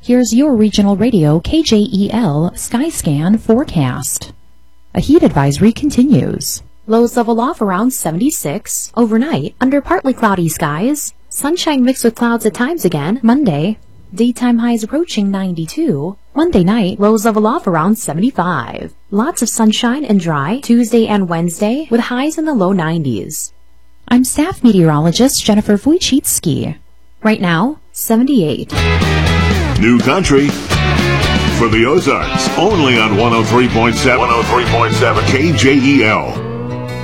Here's your regional radio KJEL Skyscan forecast. A heat advisory continues. Lows level off around 76. Overnight, under partly cloudy skies. Sunshine mixed with clouds at times again. Monday, daytime highs approaching 92. Monday night, lows level off around 75. Lots of sunshine and dry Tuesday and Wednesday with highs in the low 90s. I'm staff meteorologist Jennifer Wojcicki. Right now, 78. New country for the Ozarks, only on 103.7 KJEL.